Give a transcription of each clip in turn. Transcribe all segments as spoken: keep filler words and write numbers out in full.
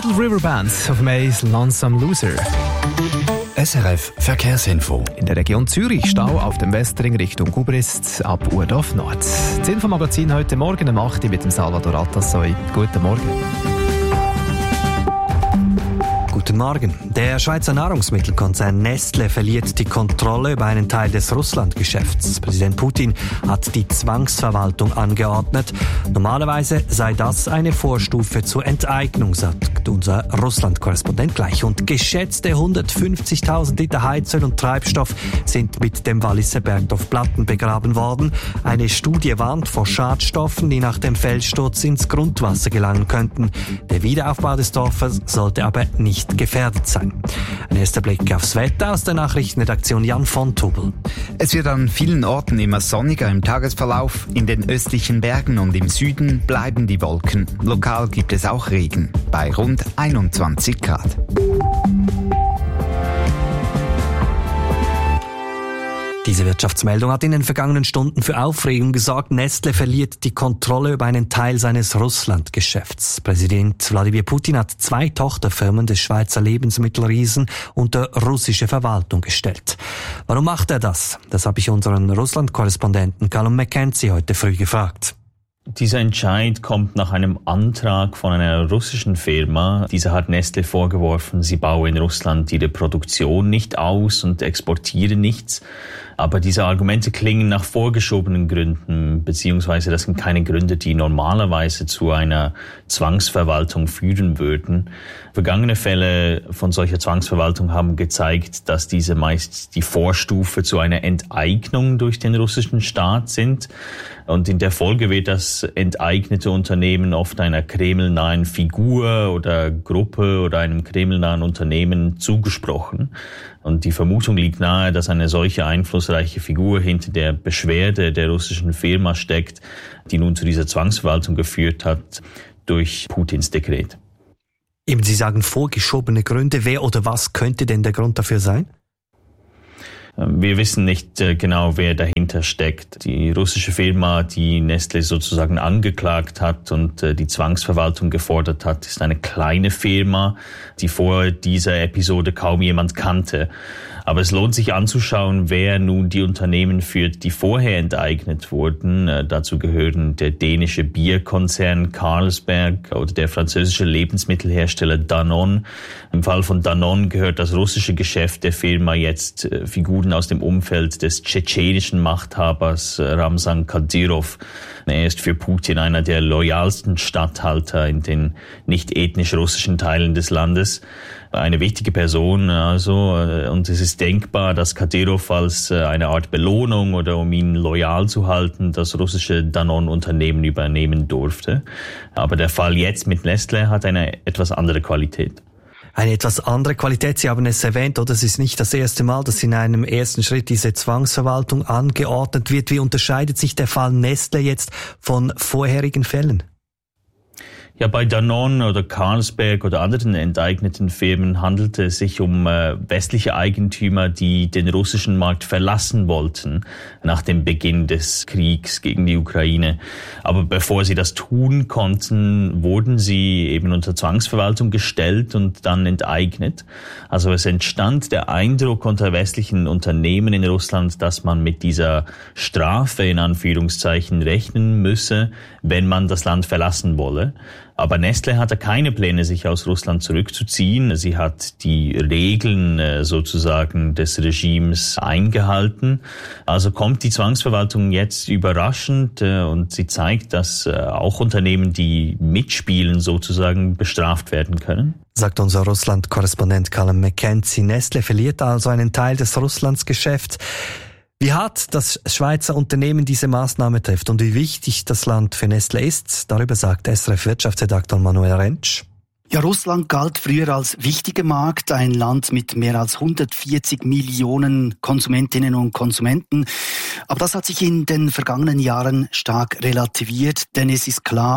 Little River Band auf Mays Lonesome Loser. S R F Verkehrsinfo. In der Region Zürich Stau auf dem Westring Richtung Gubrist ab Urdorf Nord. Das Infomagazin heute Morgen um acht Uhr mit dem Salvador Atassoy. Guten Morgen. Guten Morgen. Der Schweizer Nahrungsmittelkonzern Nestle verliert die Kontrolle über einen Teil des Russlandgeschäfts. Präsident Putin hat die Zwangsverwaltung angeordnet. Normalerweise sei das eine Vorstufe zur Enteignung, sagt unser Russland-Korrespondent gleich. Und geschätzte hundertfünfzigtausend Liter Heizöl und Treibstoff sind mit dem Walliser Bergdorf Platten begraben worden. Eine Studie warnt vor Schadstoffen, die nach dem Felssturz ins Grundwasser gelangen könnten. Der Wiederaufbau des Dorfes sollte aber nicht gefährdet sein. Ein erster Blick aufs Wetter aus der Nachrichtenredaktion Jan von Tubel. Es wird an vielen Orten immer sonniger im Tagesverlauf. In den östlichen Bergen und im Süden bleiben die Wolken. Lokal gibt es auch Regen bei rund einundzwanzig Grad. Diese Wirtschaftsmeldung hat in den vergangenen Stunden für Aufregung gesorgt. Nestle verliert die Kontrolle über einen Teil seines Russlandgeschäfts. Präsident Wladimir Putin hat zwei Tochterfirmen des Schweizer Lebensmittelriesen unter russische Verwaltung gestellt. Warum macht er das? Das habe ich unseren Russland-Korrespondenten Callum McKenzie heute früh gefragt. Dieser Entscheid kommt nach einem Antrag von einer russischen Firma. Diese hat Nestle vorgeworfen, sie baue in Russland ihre Produktion nicht aus und exportiere nichts. Aber diese Argumente klingen nach vorgeschobenen Gründen, beziehungsweise das sind keine Gründe, die normalerweise zu einer Zwangsverwaltung führen würden. Vergangene Fälle von solcher Zwangsverwaltung haben gezeigt, dass diese meist die Vorstufe zu einer Enteignung durch den russischen Staat sind. Und in der Folge wird das enteignete Unternehmen oft einer kremlnahen Figur oder Gruppe oder einem kremlnahen Unternehmen zugesprochen. Und die Vermutung liegt nahe, dass eine solche einflussreiche Figur hinter der Beschwerde der russischen Firma steckt, die nun zu dieser Zwangsverwaltung geführt hat durch Putins Dekret. Eben, Sie sagen vorgeschobene Gründe. Wer oder was könnte denn der Grund dafür sein? Wir wissen nicht genau, wer dahinter steckt. Die russische Firma, die Nestle sozusagen angeklagt hat und die Zwangsverwaltung gefordert hat, ist eine kleine Firma, die vor dieser Episode kaum jemand kannte. Aber es lohnt sich anzuschauen, wer nun die Unternehmen führt, die vorher enteignet wurden. Dazu gehören der dänische Bierkonzern Carlsberg oder der französische Lebensmittelhersteller Danone. Im Fall von Danone gehört das russische Geschäft der Firma jetzt Figuren aus dem Umfeld des tschetschenischen Machthabers Ramzan Kadyrov. Er ist für Putin einer der loyalsten Statthalter in den nicht ethnisch russischen Teilen des Landes. Eine wichtige Person, also, und es ist denkbar, dass Kadyrov als eine Art Belohnung oder um ihn loyal zu halten, das russische Danone-Unternehmen übernehmen durfte. Aber der Fall jetzt mit Nestle hat eine etwas andere Qualität. Eine etwas andere Qualität, Sie haben es erwähnt, oder? Es ist nicht das erste Mal, dass in einem ersten Schritt diese Zwangsverwaltung angeordnet wird. Wie unterscheidet sich der Fall Nestle jetzt von vorherigen Fällen? Ja, bei Danone oder Carlsberg oder anderen enteigneten Firmen handelte es sich um äh, westliche Eigentümer, die den russischen Markt verlassen wollten nach dem Beginn des Kriegs gegen die Ukraine. Aber bevor sie das tun konnten, wurden sie eben unter Zwangsverwaltung gestellt und dann enteignet. Also es entstand der Eindruck unter westlichen Unternehmen in Russland, dass man mit dieser Strafe in Anführungszeichen rechnen müsse, wenn man das Land verlassen wolle. Aber Nestle hatte keine Pläne, sich aus Russland zurückzuziehen. Sie hat die Regeln äh, sozusagen des Regimes eingehalten. Also kommt die Zwangsverwaltung jetzt überraschend äh, und sie zeigt, dass äh, auch Unternehmen, die mitspielen, sozusagen bestraft werden können. Sagt unser Russland-Korrespondent Callum McKenzie. Nestle verliert also einen Teil des Russlandsgeschäfts. Wie hart das Schweizer Unternehmen diese Maßnahme trifft und wie wichtig das Land für Nestle ist, darüber sagt S R F-Wirtschaftsredaktor Manuel Rentsch. Ja, Russland galt früher als wichtiger Markt, ein Land mit mehr als hundertvierzig Millionen Konsumentinnen und Konsumenten. Aber das hat sich in den vergangenen Jahren stark relativiert, denn es ist klar,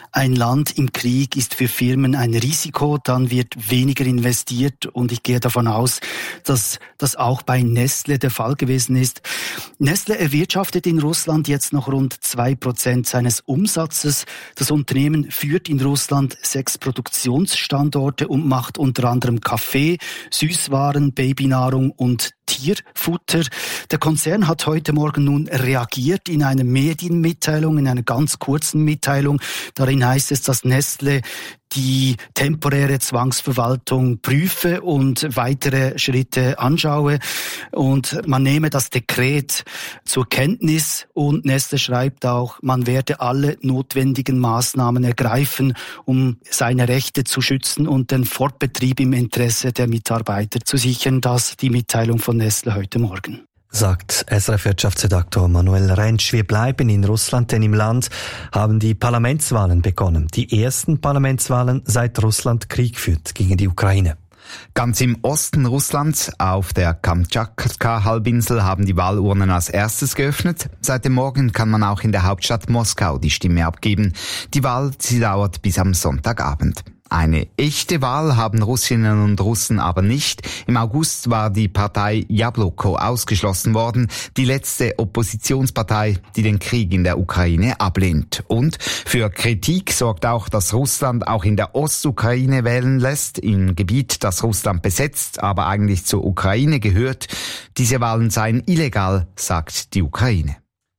ein Land im Krieg ist für Firmen ein Risiko, dann wird weniger investiert und ich gehe davon aus, dass das auch bei Nestle der Fall gewesen ist. Nestle erwirtschaftet in Russland jetzt noch rund zwei Prozent seines Umsatzes. Das Unternehmen führt in Russland sechs Produktionsstandorte und macht unter anderem Kaffee, Süßwaren, Babynahrung und Tierfutter. Der Konzern hat heute Morgen nun reagiert in einer Medienmitteilung, in einer ganz kurzen Mitteilung. Darin heißt es, dass Nestle die temporäre Zwangsverwaltung prüfe und weitere Schritte anschaue. Und man nehme das Dekret zur Kenntnis und Nestle schreibt auch, man werde alle notwendigen Maßnahmen ergreifen, um seine Rechte zu schützen und den Fortbetrieb im Interesse der Mitarbeiter zu sichern. Das die Mitteilung von Nestle heute Morgen. Sagt S R F-Wirtschaftsredaktor Manuel Rentsch. Wir bleiben in Russland, denn im Land haben die Parlamentswahlen begonnen. Die ersten Parlamentswahlen seit Russland Krieg führt gegen die Ukraine. Ganz im Osten Russlands, auf der Kamtschatka-Halbinsel, haben die Wahlurnen als erstes geöffnet. Seit dem Morgen kann man auch in der Hauptstadt Moskau die Stimme abgeben. Die Wahl, sie dauert bis am Sonntagabend. Eine echte Wahl haben Russinnen und Russen aber nicht. Im August war die Partei Jabloko ausgeschlossen worden, die letzte Oppositionspartei, die den Krieg in der Ukraine ablehnt. Und für Kritik sorgt auch, dass Russland auch in der Ostukraine wählen lässt, im Gebiet, das Russland besetzt, aber eigentlich zur Ukraine gehört. Diese Wahlen seien illegal, sagt die Ukraine.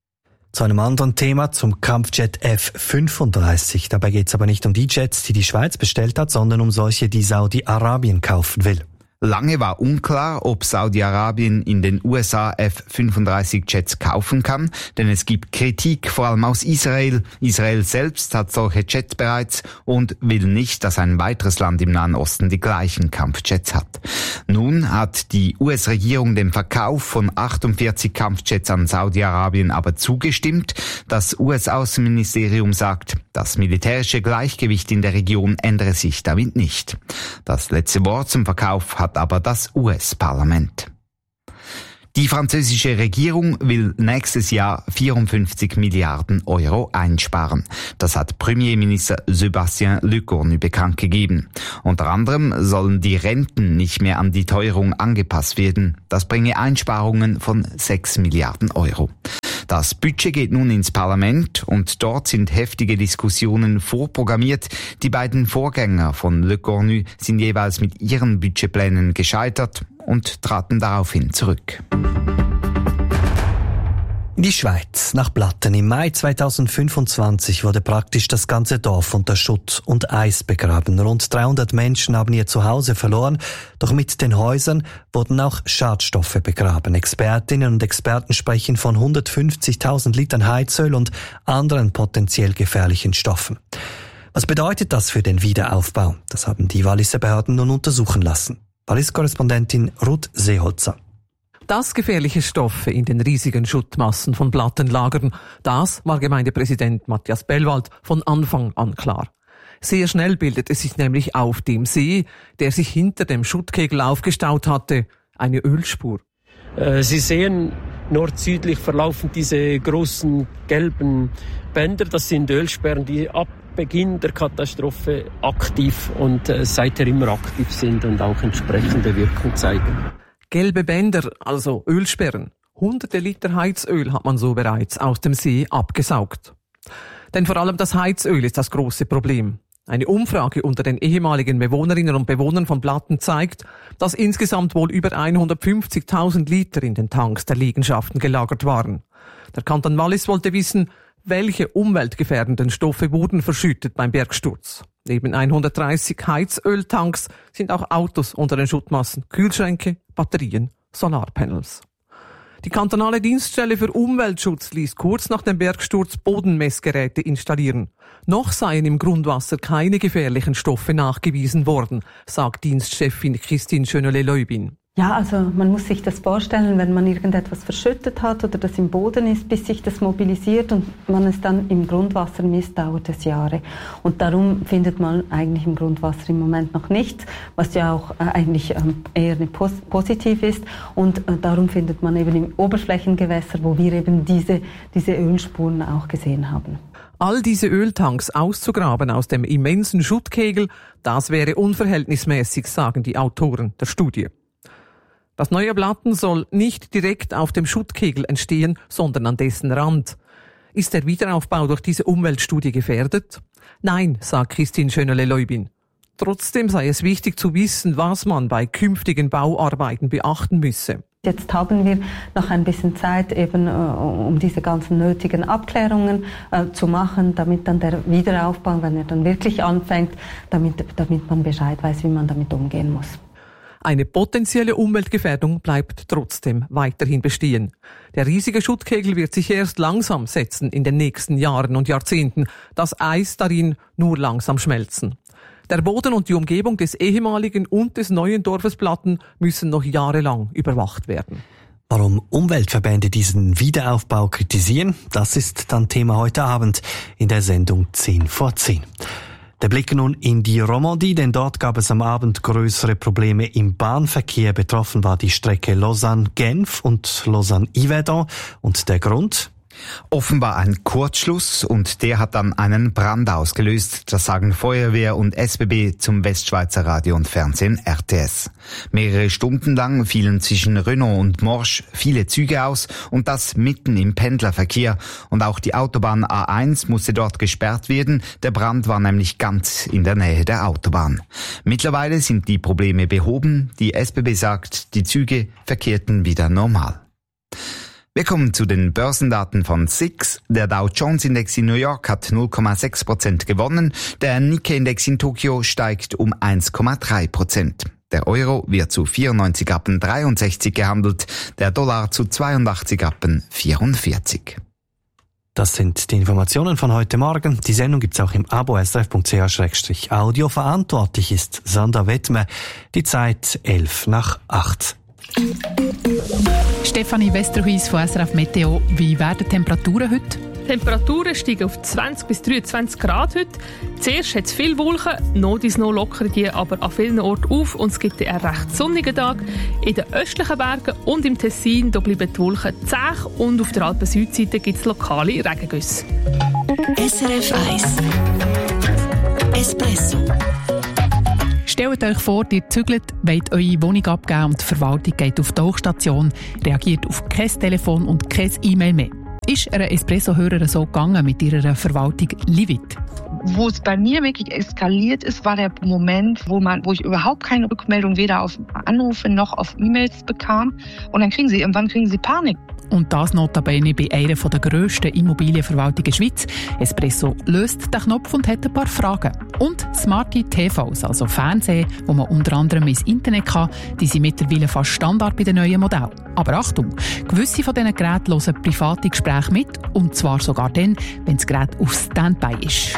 Zu einem anderen Thema, zum Kampfjet F fünfunddreißig. Dabei geht es aber nicht um die Jets, die die Schweiz bestellt hat, sondern um solche, die Saudi-Arabien kaufen will. Lange war unklar, ob Saudi-Arabien in den U S A F fünfunddreißig Jets kaufen kann, denn es gibt Kritik, vor allem aus Israel. Israel selbst hat solche Jets bereits und will nicht, dass ein weiteres Land im Nahen Osten die gleichen Kampfjets hat. Nun hat die U S-Regierung dem Verkauf von achtundvierzig Kampfjets an Saudi-Arabien aber zugestimmt. Das U S-Außenministerium sagt, das militärische Gleichgewicht in der Region ändere sich damit nicht. Das letzte Wort zum Verkauf hat aber das U S-Parlament. Die französische Regierung will nächstes Jahr vierundfünfzig Milliarden Euro einsparen. Das hat Premierminister Sébastien Lecornu bekannt gegeben. Unter anderem sollen die Renten nicht mehr an die Teuerung angepasst werden. Das bringe Einsparungen von sechs Milliarden Euro. Das Budget geht nun ins Parlament und dort sind heftige Diskussionen vorprogrammiert. Die beiden Vorgänger von Lecornu sind jeweils mit ihren Budgetplänen gescheitert und traten daraufhin zurück. In die Schweiz, nach Blatten. Im Mai zweitausendfünfundzwanzig wurde praktisch das ganze Dorf unter Schutt und Eis begraben. Rund dreihundert Menschen haben ihr Zuhause verloren, doch mit den Häusern wurden auch Schadstoffe begraben. Expertinnen und Experten sprechen von hundertfünfzigtausend Litern Heizöl und anderen potenziell gefährlichen Stoffen. Was bedeutet das für den Wiederaufbau? Das haben die Walliser Behörden nun untersuchen lassen. Wallis-Korrespondentin Ruth Seeholzer. Dass gefährliche Stoffe in den riesigen Schuttmassen von Blatten lagern, das war Gemeindepräsident Matthias Bellwald von Anfang an klar. Sehr schnell bildet es sich nämlich auf dem See, der sich hinter dem Schuttkegel aufgestaut hatte, eine Ölspur. Sie sehen, nord-südlich verlaufen diese großen gelben Bänder, das sind Ölsperren, die ab Beginn der Katastrophe aktiv und seither immer aktiv sind und auch entsprechende Wirkung zeigen. Gelbe Bänder, also Ölsperren. Hunderte Liter Heizöl hat man so bereits aus dem See abgesaugt. Denn vor allem das Heizöl ist das große Problem. Eine Umfrage unter den ehemaligen Bewohnerinnen und Bewohnern von Blatten zeigt, dass insgesamt wohl über hundertfünfzigtausend Liter in den Tanks der Liegenschaften gelagert waren. Der Kanton Wallis wollte wissen, welche umweltgefährdenden Stoffe wurden verschüttet beim Bergsturz. Neben hundertdreißig Heizöltanks sind auch Autos unter den Schuttmassen, Kühlschränke, Batterien, Solarpanels. Die kantonale Dienststelle für Umweltschutz ließ kurz nach dem Bergsturz Bodenmessgeräte installieren. Noch seien im Grundwasser keine gefährlichen Stoffe nachgewiesen worden, sagt Dienstchefin Christine Schönele-Leubin. Ja, also man muss sich das vorstellen, wenn man irgendetwas verschüttet hat oder das im Boden ist, bis sich das mobilisiert und man es dann im Grundwasser misst, dauert es Jahre. Und darum findet man eigentlich im Grundwasser im Moment noch nichts, was ja auch äh, eigentlich ähm, eher pos- positiv ist. Und äh, darum findet man eben im Oberflächengewässer, wo wir eben diese, diese Ölspuren auch gesehen haben. All diese Öltanks auszugraben aus dem immensen Schuttkegel, das wäre unverhältnismäßig, sagen die Autoren der Studie. Das neue Blatten soll nicht direkt auf dem Schuttkegel entstehen, sondern an dessen Rand. Ist der Wiederaufbau durch diese Umweltstudie gefährdet? Nein, sagt Christine Schönerle-Leubin. Trotzdem sei es wichtig zu wissen, was man bei künftigen Bauarbeiten beachten müsse. Jetzt haben wir noch ein bisschen Zeit, eben äh, um diese ganzen nötigen Abklärungen äh, zu machen, damit dann der Wiederaufbau, wenn er dann wirklich anfängt, damit, damit man Bescheid weiß, wie man damit umgehen muss. Eine potenzielle Umweltgefährdung bleibt trotzdem weiterhin bestehen. Der riesige Schuttkegel wird sich erst langsam setzen in den nächsten Jahren und Jahrzehnten, das Eis darin nur langsam schmelzen. Der Boden und die Umgebung des ehemaligen und des neuen Dorfes Platten müssen noch jahrelang überwacht werden. Warum Umweltverbände diesen Wiederaufbau kritisieren, das ist dann Thema heute Abend in der Sendung zehn vor zehn. Der Blick nun in die Romandie, denn dort gab es am Abend größere Probleme im Bahnverkehr. Betroffen war die Strecke Lausanne-Genf und Lausanne-Yverdon. Und der Grund? Offenbar ein Kurzschluss und der hat dann einen Brand ausgelöst, das sagen Feuerwehr und S B B zum Westschweizer Radio und Fernsehen R T S. Mehrere Stunden lang fielen zwischen Renault und Morsch viele Züge aus und das mitten im Pendlerverkehr. Und auch die Autobahn A eins musste dort gesperrt werden, der Brand war nämlich ganz in der Nähe der Autobahn. Mittlerweile sind die Probleme behoben, die S B B sagt, die Züge verkehrten wieder normal. Wir kommen zu den Börsendaten von S I X. Der Dow Jones Index in New York hat null Komma sechs Prozent gewonnen. Der Nikkei Index in Tokio steigt um eins Komma drei Prozent. Der Euro wird zu vierundneunzig Rappen dreiundsechzig gehandelt, der Dollar zu zweiundachtzig Rappen vierundvierzig. Das sind die Informationen von heute Morgen. Die Sendung gibt's auch im Abo s r f punkt c h slash audio. Verantwortlich ist Sandra Wettmer. Die Zeit elf nach acht. Stefanie Westerhuis von S R F Meteo. Wie werden die Temperaturen heute? Die Temperaturen steigen auf zwanzig bis dreiundzwanzig Grad heute. Zuerst hat es viele Wolken, noch dies noch lockern die aber an vielen Orten auf und es gibt einen recht sonnigen Tag. In den östlichen Bergen und im Tessin da bleiben die Wolken zäh und auf der Alpen-Südseite gibt es lokale Regengüsse. S R F eins Espresso. Stellt euch vor, ihr zügelt, wollt eure Wohnung abgeben und die Verwaltung geht auf die Hochstation, reagiert auf kein Telefon und kein E-Mail mehr. Ist einer Espresso-Hörerin so gegangen mit ihrer Verwaltung Livit? Wo es bei mir wirklich eskaliert ist, war der Moment, wo man, wo ich überhaupt keine Rückmeldung weder auf Anrufe noch auf E-Mails bekam. Und dann kriegen sie, irgendwann kriegen sie Panik. Und das notabene bei einer der grössten Immobilienverwaltungen der Schweiz. Espresso löst den Knopf und hat ein paar Fragen. Und smarte T Vs, also Fernsehen, wo man unter anderem ins Internet kann, die sind mittlerweile fast Standard bei den neuen Modellen. Aber Achtung, gewisse von diesen Geräten hören private Gespräche mit, und zwar sogar dann, wenn das Gerät auf Standby ist.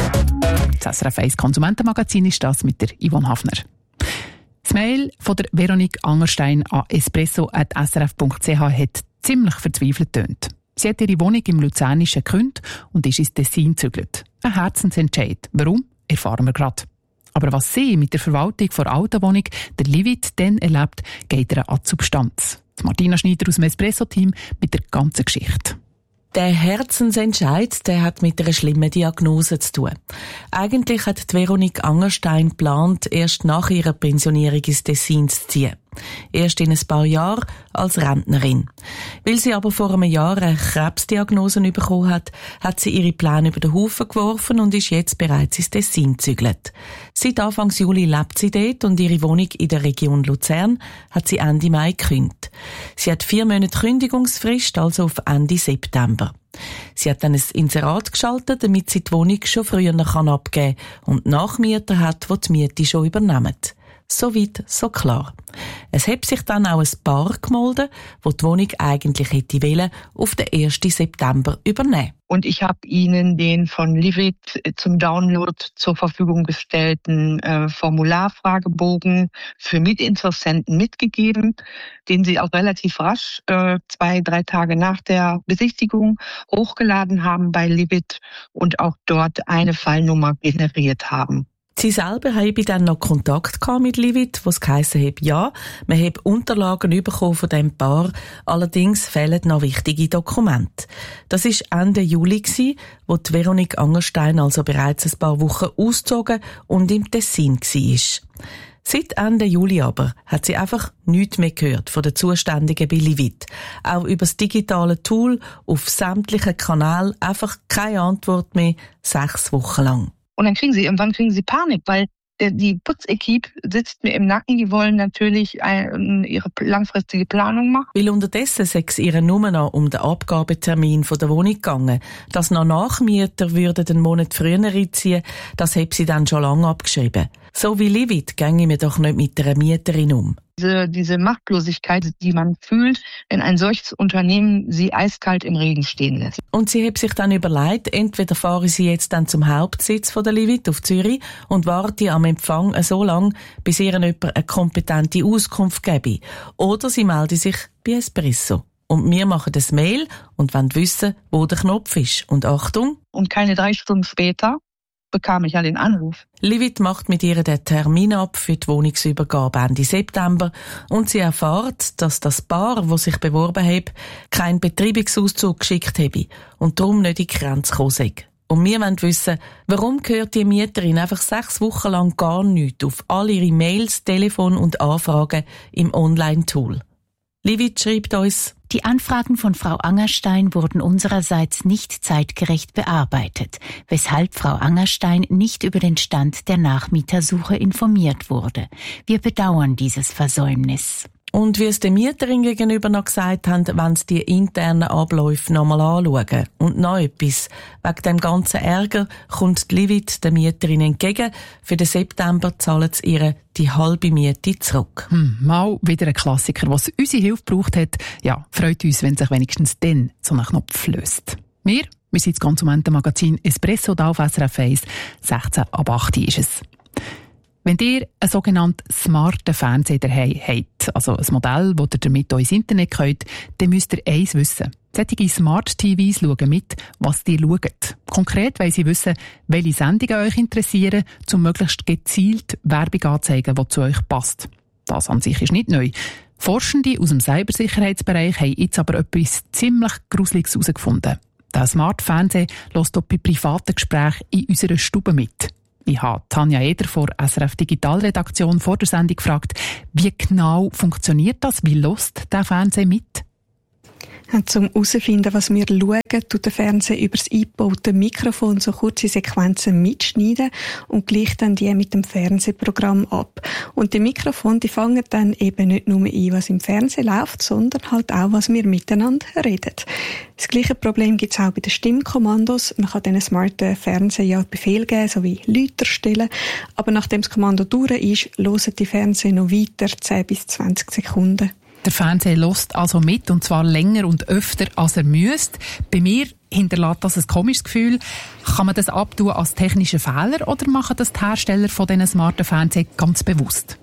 Das S R F eins Konsumentenmagazin ist das mit der Yvonne Hafner. Das Mail von der Veronique Angerstein an espresso at s r f punkt c h hat ziemlich verzweifelt tönt. Sie hat ihre Wohnung im Luzernischen gekündigt und ist ins Tessin gezügelt. Ein Herzensentscheid. Warum? Erfahren wir gerade. Aber was sie mit der Verwaltung der alten Wohnung, der Livit, dann erlebt, geht ihr an die Substanz. Martina Schneider aus dem Espresso-Team mit der ganzen Geschichte. Der Herzensentscheid, der hat mit einer schlimmen Diagnose zu tun. Eigentlich hat Veronique Angerstein geplant, erst nach ihrer Pensionierung ins Tessin zu ziehen. Erst in ein paar Jahren als Rentnerin. Weil sie aber vor einem Jahr eine Krebsdiagnose bekommen hat, hat sie ihre Pläne über den Haufen geworfen und ist jetzt bereits ins Tessin gezügelt. Seit Anfang Juli lebt sie dort und ihre Wohnung in der Region Luzern hat sie Ende Mai gekündigt. Sie hat vier Monate Kündigungsfrist, also auf Ende September. Sie hat dann ein Inserat geschaltet, damit sie die Wohnung schon früher abgeben kann und Nachmieter hat, die die Miete schon übernehmen. So weit, so klar. Es hat sich dann auch ein Paar gemolden, das die Wohnung eigentlich hätte wollen, auf den ersten September übernehmen. Und ich habe Ihnen den von Livit zum Download zur Verfügung gestellten äh, Formularfragebogen für Mitinteressenten mitgegeben, den Sie auch relativ rasch, äh, zwei, drei Tage nach der Besichtigung, hochgeladen haben bei Livit und auch dort eine Fallnummer generiert haben. Sie selber habe dann noch Kontakt mit Livit, was geheissen hat, ja, man habe Unterlagen bekommen von diesem Paar, allerdings fehlen noch wichtige Dokumente. Das war Ende Juli, wo die Veronique Angerstein also bereits ein paar Wochen ausgezogen und im Tessin war. Seit Ende Juli aber hat sie einfach nichts mehr gehört von den Zuständigen bei Livit. Auch über das digitale Tool auf sämtlichen Kanälen einfach keine Antwort mehr, sechs Wochen lang. Und dann kriegen sie, irgendwann kriegen sie Panik, weil der, die Putzequipe sitzt mir im Nacken, die wollen natürlich ein, ihre langfristige Planung machen. Weil unterdessen sei es ihr nur noch um den Abgabetermin von der Wohnung gegangen. Dass noch Nachmieter würden den Monat früher einziehen, das hat sie dann schon lange abgeschrieben. So wie Livit ginge mir doch nicht mit einer Mieterin um. Diese, diese Machtlosigkeit, die man fühlt, wenn ein solches Unternehmen sie eiskalt im Regen stehen lässt. Und sie hat sich dann überlegt, entweder fahre sie jetzt dann zum Hauptsitz von der Livit auf Zürich und warte am Empfang so lange, bis ihr jemand eine kompetente Auskunft gebe. Oder sie melde sich bei Espresso. Und wir machen das Mail und wollen wissen, wo der Knopf ist. Und Achtung! Und keine drei Stunden später bekam ich ja den Anruf. Livit macht mit ihr den Termin ab für die Wohnungsübergabe Ende September und sie erfährt, dass das Paar, das sich beworben hat, keinen Betreibungsauszug geschickt habe und darum nicht in die Grenze gekommen sei. Und wir wollen wissen, warum gehört die Mieterin einfach sechs Wochen lang gar nichts auf all ihre Mails, Telefon und Anfragen im Online-Tool. Livit schreibt uns: Die Anfragen von Frau Angerstein wurden unsererseits nicht zeitgerecht bearbeitet, weshalb Frau Angerstein nicht über den Stand der Nachmietersuche informiert wurde. Wir bedauern dieses Versäumnis. Und wie es der Mieterin gegenüber noch gesagt haben, wollen sie die internen Abläufe nochmal anschauen. Und noch etwas. Wegen dem ganzen Ärger kommt die Livit der Mieterin entgegen. Für den September zahlen sie ihr die halbe Miete zurück. Hm, mal wieder ein Klassiker, was unsere Hilfe gebraucht hat. Ja, freut uns, wenn sich wenigstens dann so ein Knopf löst. Wir, wir sind das Konsumentenmagazin Espresso da auf S R F eins. sechzehn ab acht ist es. Wenn ihr einen sogenannten smarten Fernseher daheim habt, also ein Modell, das ihr damit ins Internet könnt, dann müsst ihr eins wissen. Solche Smart-T Vs schauen mit, was ihr schaut. Konkret wollen sie wissen, welche Sendungen euch interessieren, um möglichst gezielt Werbung anzuzeigen, die zu euch passt. Das an sich ist nicht neu. Forschende aus dem Cybersicherheitsbereich haben jetzt aber etwas ziemlich Gruseliges herausgefunden. Der Smart-Fernseher lässt auch bei privaten Gesprächen in unserer Stube mit. Ich habe Tanja Eder von S R F Digitalredaktion vor der Sendung gefragt, wie genau funktioniert das? Wie lässt der Fernseher mit? Um herauszufinden, was wir schauen, tut der Fernseher über das eingebaute Mikrofon so kurze Sequenzen mitschneiden und gleicht dann die mit dem Fernsehprogramm ab. Und die Mikrofone, die fangen dann eben nicht nur ein, was im Fernsehen läuft, sondern halt auch, was wir miteinander reden. Das gleiche Problem gibt es auch bei den Stimmkommandos. Man kann diesen smarten Fernseher ja Befehl geben, so wie Läuter stellen. Aber nachdem das Kommando durch ist, hören die Fernseher noch weiter, zehn bis zwanzig Sekunden. Der Fernseher hört also mit, und zwar länger und öfter, als er müsste. Bei mir hinterlässt das ein komisches Gefühl. Kann man das abtun als technischen Fehler oder machen das die Hersteller von diesen smarten Fernsehern ganz bewusst?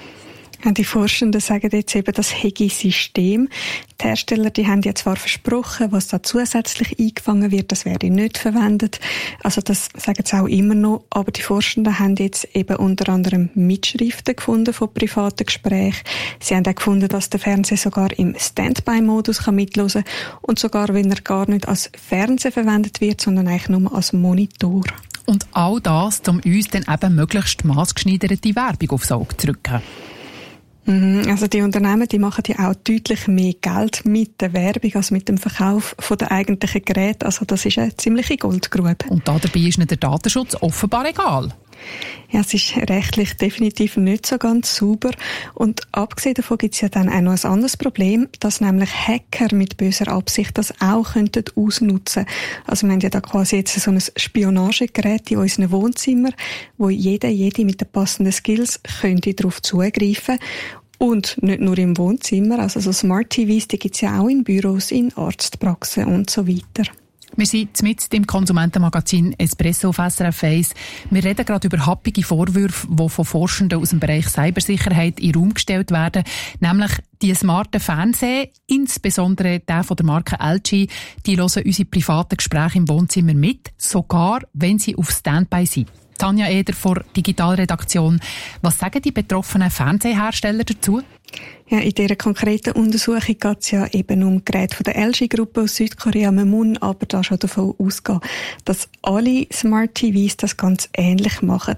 Die Forschenden sagen jetzt eben das Hegi-System. Die Hersteller, die haben ja zwar versprochen, was da zusätzlich eingefangen wird, das werde nicht verwendet. Also das sagen sie auch immer noch. Aber die Forschenden haben jetzt eben unter anderem Mitschriften gefunden von privaten Gesprächen. Sie haben auch gefunden, dass der Fernseher sogar im Standby-Modus mithören kann und sogar, wenn er gar nicht als Fernseher verwendet wird, sondern eigentlich nur als Monitor. Und all das, um uns dann eben möglichst maßgeschneiderte Werbung aufs Auge zu drücken. Also die Unternehmen, die machen ja auch deutlich mehr Geld mit der Werbung als mit dem Verkauf von der eigentlichen Geräte. Also das ist eine ziemliche Goldgrube. Und da dabei ist ihnen der Datenschutz offenbar egal. Ja, es ist rechtlich definitiv nicht so ganz sauber. Und abgesehen davon gibt es ja dann auch noch ein anderes Problem, dass nämlich Hacker mit böser Absicht das auch könnten ausnutzen. Also wir haben ja da quasi jetzt so ein Spionagegerät in unseren Wohnzimmern, wo jeder, jede mit den passenden Skills könnte darauf zugreifen. Und nicht nur im Wohnzimmer, also so Smart-T Vs, die gibt es ja auch in Büros, in Arztpraxen und so weiter. Wir sind mit dem Konsumentenmagazin Espresso auf S R F eins. Wir reden gerade über happige Vorwürfe, die von Forschenden aus dem Bereich Cybersicherheit in den Raum gestellt werden. Nämlich die smarten Fernseher, insbesondere der von der Marke L G, die hören unsere privaten Gespräche im Wohnzimmer mit, sogar wenn sie auf Standby sind. Tanja Eder von der Digitalredaktion. Was sagen die betroffenen Fernsehersteller dazu? Ja, in dieser konkreten Untersuchung geht es ja eben um Geräte von der L G-Gruppe aus Südkorea. Man muss aber da schon davon ausgehen, dass alle Smart T Vs das ganz ähnlich machen.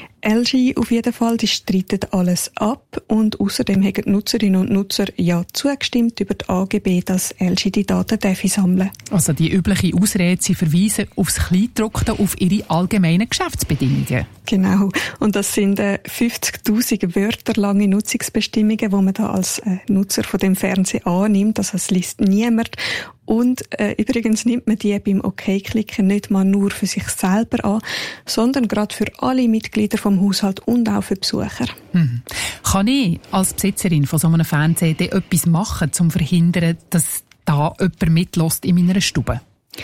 L G auf jeden Fall, die streiten alles ab und außerdem haben die Nutzerinnen und Nutzer ja zugestimmt über die A G B, dass L G die Daten darf sammeln. Also die übliche Ausrede, sie verweisen aufs Kleingedruckte, auf ihre allgemeinen Geschäftsbedingungen. Genau. Und das sind äh, fünfzigtausend Wörter lange Nutzungsbestimmungen, die man da als äh, Nutzer von dem Fernseher annimmt. Also es liest niemand. Und äh, übrigens nimmt man die beim OK-Klicken nicht mal nur für sich selber an, sondern gerade für alle Mitglieder vom Haushalt und auch für Besucher. Hm. Kann ich als Besitzerin von so einem Fernseher etwas machen, um zu verhindern, dass da jemand mitlässt in meiner Stube?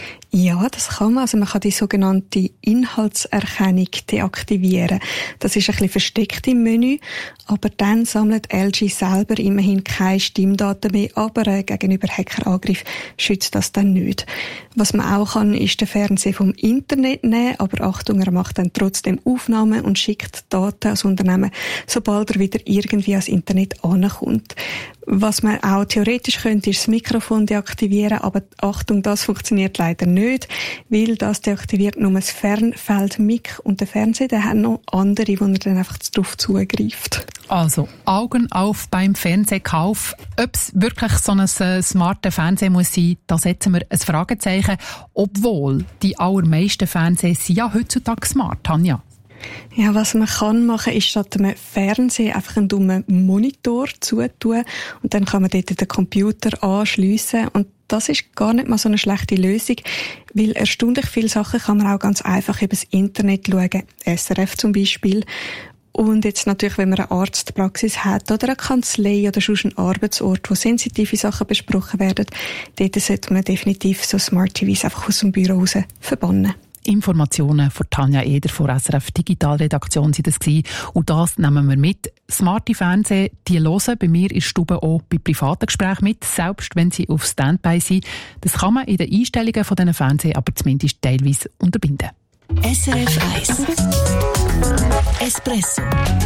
Ja, das kann man. Also man kann die sogenannte Inhaltserkennung deaktivieren. Das ist ein bisschen versteckt im Menü, aber dann sammelt L G selber immerhin keine Stimmdaten mehr, aber äh, gegenüber Hackerangriff schützt das dann nicht. Was man auch kann, ist den Fernseher vom Internet nehmen, aber Achtung, er macht dann trotzdem Aufnahmen und schickt Daten ans Unternehmen, sobald er wieder irgendwie ans Internet ankommt. Was man auch theoretisch könnte, ist das Mikrofon deaktivieren, aber Achtung, das funktioniert leider nicht, weil das deaktiviert nur das Fernfeld-Mic und der Fernseher, der hat noch andere, wo er dann einfach drauf zugreift. Also, Augen auf beim Fernsehkauf. Ob es wirklich so ein äh, smarter Fernseher muss sein, da setzen wir ein Fragezeichen, obwohl die allermeisten Fernseher sind ja heutzutage smart, Tanja. Ja, was man kann machen, ist statt einem Fernseher einfach einen dummen Monitor zutun und dann kann man dort den Computer anschliessen und das ist gar nicht mal so eine schlechte Lösung, weil erstaunlich viele Sachen kann man auch ganz einfach übers Internet schauen, S R F zum Beispiel. Und jetzt natürlich, wenn man eine Arztpraxis hat oder eine Kanzlei oder schon einen Arbeitsort, wo sensitive Sachen besprochen werden, dort sollte man definitiv so Smart T Vs einfach aus dem Büro raus verbannen. Informationen von Tanja Eder von S R F Digitalredaktion sind das gewesen. Und das nehmen wir mit. Smarte Fernseher, die hören bei mir in der Stube auch bei privaten Gesprächen mit, selbst wenn sie auf Standby sind. Das kann man in den Einstellungen von diesen Fernsehern aber zumindest teilweise unterbinden. S R F eins Espresso